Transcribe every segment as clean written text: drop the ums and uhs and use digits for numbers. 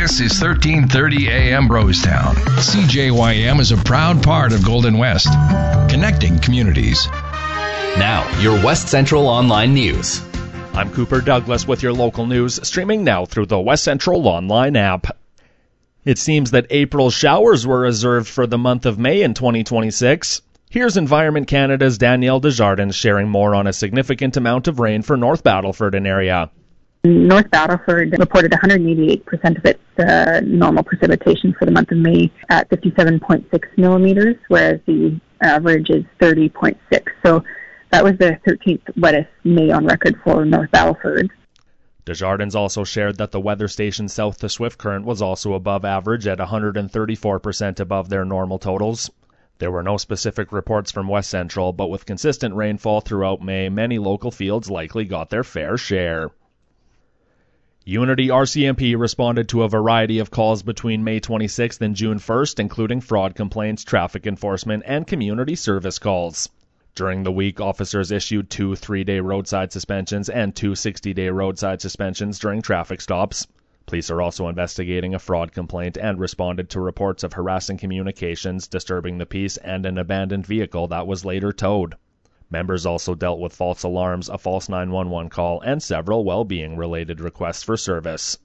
This is 1330 AM Brostown. CJYM is a proud part of Golden West, connecting communities. Now, your West Central Online News. I'm Cooper Douglas with your local news, streaming now through the West Central Online app. It seems that April's showers were reserved for the month of May in 2026. Here's Environment Canada's Danielle Desjardins sharing more on a significant amount of rain for North Battleford and area. North Battleford reported 188% of its normal precipitation for the month of May at 57.6 millimeters, whereas the average is 30.6. So that was the 13th wettest May on record for North Battleford. Desjardins also shared that the weather station south to Swift Current was also above average at 134% above their normal totals. There were no specific reports from West Central, but with consistent rainfall throughout May, many local fields likely got their fair share. Unity RCMP responded to a variety of calls between May 26th and June 1st, including fraud complaints, traffic enforcement, and community service calls. During the week, officers issued 2 3-day roadside suspensions and 2 60-day roadside suspensions during traffic stops. Police are also investigating a fraud complaint and responded to reports of harassing communications, disturbing the peace, and an abandoned vehicle that was later towed. Members also dealt with false alarms, a false 911 call, and several well-being-related requests for service.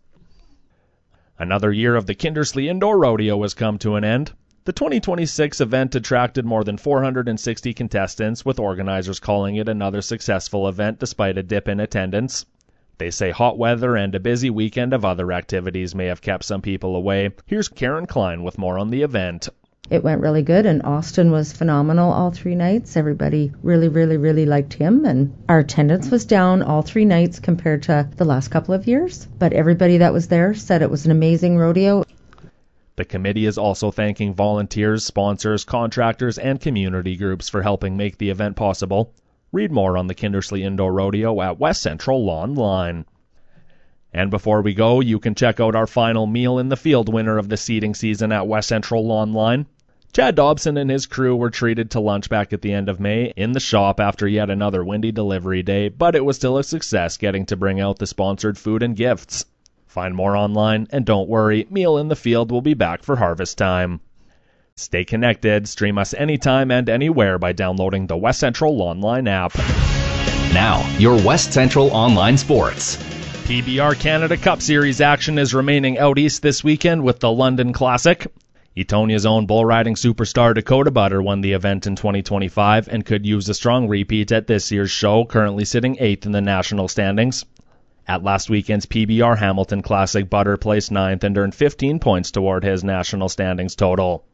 Another year of the Kindersley Indoor Rodeo has come to an end. The 2026 event attracted more than 460 contestants, with organizers calling it another successful event despite a dip in attendance. They say hot weather and a busy weekend of other activities may have kept some people away. Here's Karen Klein with more on the event. It went really good, and Austin was phenomenal all 3 nights. Everybody really liked him, and our attendance was down all 3 nights compared to the last couple of years. But everybody that was there said it was an amazing rodeo. The committee is also thanking volunteers, sponsors, contractors, and community groups for helping make the event possible. Read more on the Kindersley Indoor Rodeo at West Central Online. And before we go, you can check out our final Meal in the Field winner of the seeding season at West Central Online. Chad Dobson and his crew were treated to lunch back at the end of May in the shop after yet another windy delivery day, but it was still a success getting to bring out the sponsored food and gifts. Find more online, and don't worry, Meal in the Field will be back for harvest time. Stay connected, stream us anytime and anywhere by downloading the West Central Online app. Now, your West Central Online Sports. PBR Canada Cup Series action is remaining out east this weekend with the London Classic. Etonia's own bull riding superstar Dakota Butter won the event in 2025 and could use a strong repeat at this year's show, currently sitting 8th in the national standings. At last weekend's PBR Hamilton Classic, Butter placed 9th and earned 15 points toward his national standings total.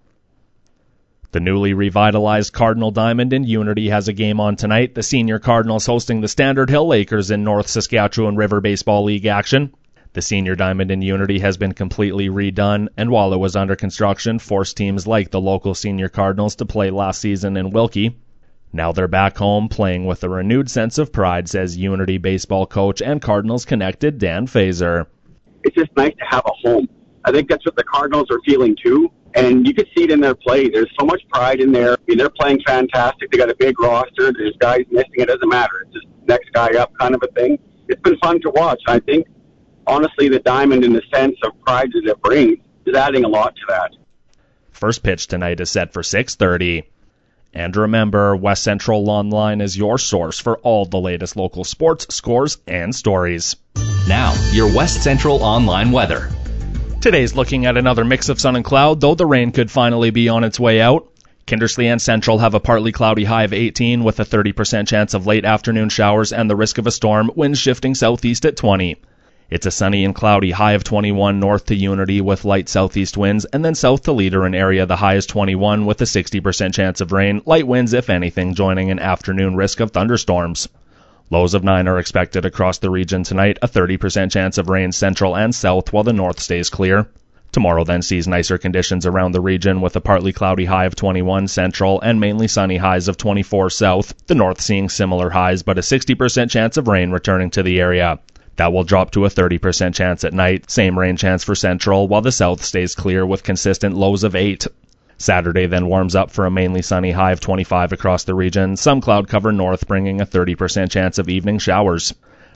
The newly revitalized Cardinal Diamond in Unity has a game on tonight. The Senior Cardinals hosting the Standard Hill Lakers in North Saskatchewan River Baseball League action. The Senior Diamond in Unity has been completely redone, and while it was under construction, forced teams like the local Senior Cardinals to play last season in Wilkie. Now they're back home playing with a renewed sense of pride, says Unity baseball coach and Cardinals connected Dan Fazer. It's just nice to have a home. I think that's what the Cardinals are feeling too. And you can see it in their play. There's so much pride in there. I mean, they're playing fantastic. They got a big roster. There's guys missing. It doesn't matter. It's just next guy up kind of a thing. It's been fun to watch. I think, honestly, the Diamond, in the sense of pride that it brings, is adding a lot to that. First pitch tonight is set for 6:30. And remember, West Central Online is your source for all the latest local sports, scores, and stories. Now, your West Central Online weather. Today's looking at another mix of sun and cloud, though the rain could finally be on its way out. Kindersley and Central have a partly cloudy high of 18 with a 30% chance of late afternoon showers and the risk of a storm, winds shifting southeast at 20. It's a sunny and cloudy high of 21 north to Unity with light southeast winds, and then south to Leader and area the high is 21 with a 60% chance of rain, light winds if anything, joining an afternoon risk of thunderstorms. Lows of 9 are expected across the region tonight, a 30% chance of rain central and south while the north stays clear. Tomorrow then sees nicer conditions around the region with a partly cloudy high of 21 central and mainly sunny highs of 24 south, the north seeing similar highs but a 60% chance of rain returning to the area. That will drop to a 30% chance at night, same rain chance for central while the south stays clear with consistent lows of 8. Saturday then warms up for a mainly sunny high of 25 across the region, some cloud cover north bringing a 30% chance of evening showers.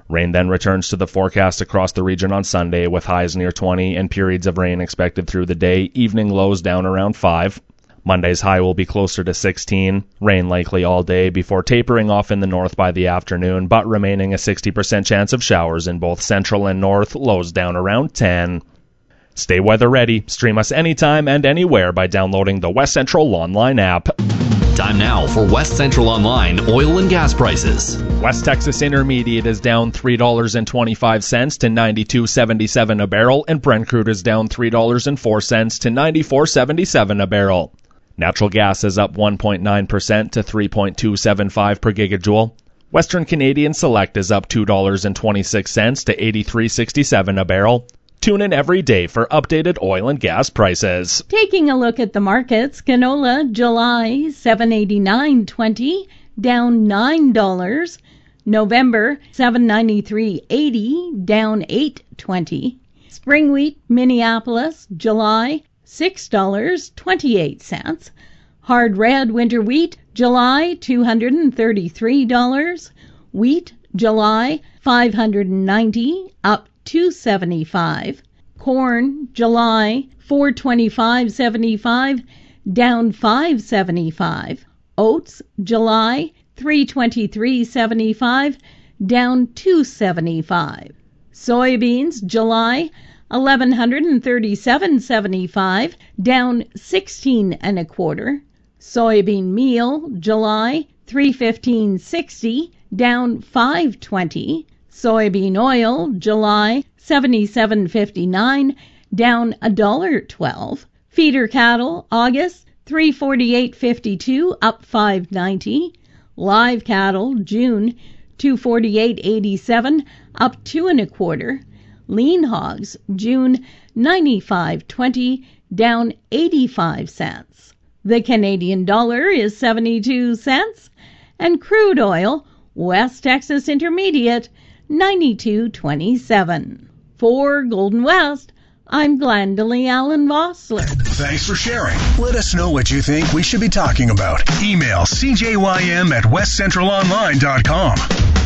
Rain then returns to the forecast across the region on Sunday with highs near 20 and periods of rain expected through the day, evening lows down around 5. Monday's high will be closer to 16, rain likely all day before tapering off in the north by the afternoon, but remaining a 60% chance of showers in both central and north, lows down around 10. Stay weather ready. Stream us anytime and anywhere by downloading the West Central Online app. Time now for West Central Online oil and gas prices. West Texas Intermediate is down $3.25 to $92.77 a barrel, and Brent crude is down $3.04 to $94.77 a barrel. Natural gas is up 1.9% to 3.275 per gigajoule. Western Canadian Select is up $2.26 to 83.67 a barrel. Tune in every day for updated oil and gas prices. Taking a look at the markets, canola July $7.89.20, down $9. November $7.93.80, down $8.20. Spring wheat Minneapolis July $6.28. Hard red winter wheat July $233. Wheat July $590, up $2.75. Corn July $425.75, down $5.75. Oats July $323.75, down $2.75. Soybeans July $1,137.75, down 16 1/4. Soybean meal July $315.60, down $5.20. Soybean oil July $77.59, down $1.12. Feeder cattle August $348.52, up $5.90. Live cattle June $248.87, up 2 1/4. Lean hogs June $95.20, down 85 cents. The Canadian dollar is 72 cents, and crude oil West Texas Intermediate 92.27. For Golden West, I'm Glendalee Allen Vossler. Thanks for sharing. Let us know what you think we should be talking about. Email cjym@westcentralonline.com.